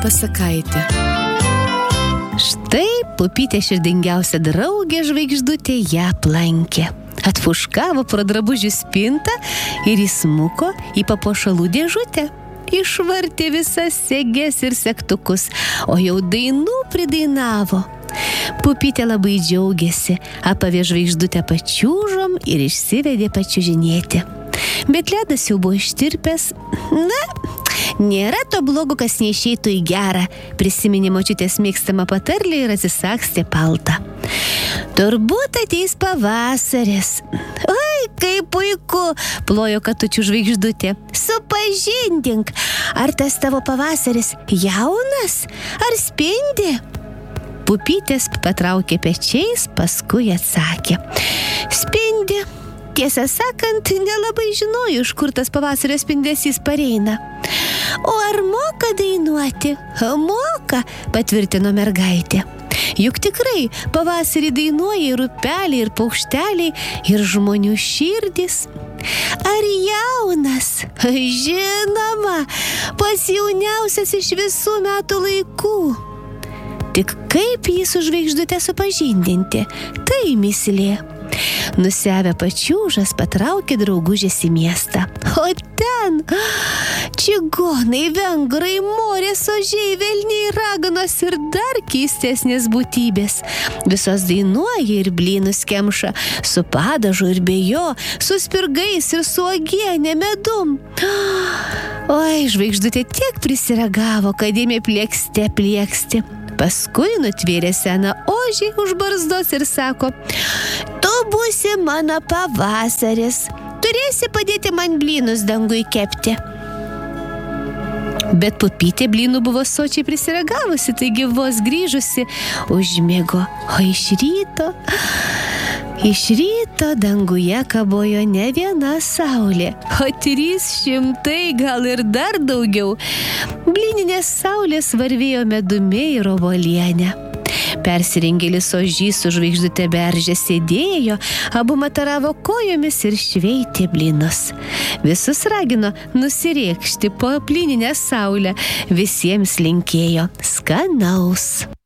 pasakaitė. Štai Pupytė širdingiausia draugė žvaigždutė ją aplankė. Atfuškavo pro drabužių spintą ir įsmuko į papuošalų dėžutę. Išvartė visas seges ir segtukus, o jau dainų pridainavo. Pupytė labai džiaugiasi, apavė žvaigždutę pačiūžom ir išsivedė pačiužinėti. Bet ledas jau buvo ištirpęs. Na, nėra to blogo, kas neišeitų į gerą, prisiminė močiutės mėgstamą patarlę ir atsisagstė paltą. Turbūt ateis pavasaris. Oi, kaip puiku, plojo katučių žvaigždutė. Supažindink, ar tas tavo pavasaris jaunas, ar spindi? Pupytės patraukė pečiais, paskui atsakė. Spindi. Tiesą sakant, nelabai žinoju, iš kur tas pavasario spindesys pareina. O ar moka dainuoti? Moka, patvirtino mergaitė. Juk tikrai pavasarį dainuoja ir upeliai, ir paukšteliai, ir žmonių širdis. Ar jaunas? Žinoma, pats jauniausias iš visų metų laikų. Tik kaip jį su žvaigždute supažindinti? Tai mįslė. Nusiavę pačiūžas patraukė draugužės į miestą. O ten čigonai, vengrai, morės, ožiai, velniai, raganos ir dar keistesnės būtybės. Visos dainuoja ir blynus kemša, su padažu ir be jo, su spirgais ir su uogiene, medum. Oi, žvaigždutė tiek prisiragavo, kad ėmė plieksti. Paskui nutvėrė seną ožį už barzdos ir sako: tu būsi mano pavasaris, turėsi padėti man blynus dangui kepti. Bet Pupytė blynų buvo sočiai prisiragavusi, taigi vos grįžusi užmigo. O iš ryto danguje kabojo ne viena saulė, o 300, gal ir dar daugiau. Blyninės saulės varvėjo medumi ir obuolienę. Persirengėlis ožys su žvaigždute beržė sėdėjo, abu mataravo kojomis ir šveitė blynus. Visus ragino nusirėkšti po blyninę saulę, visiems linkėjo skanaus.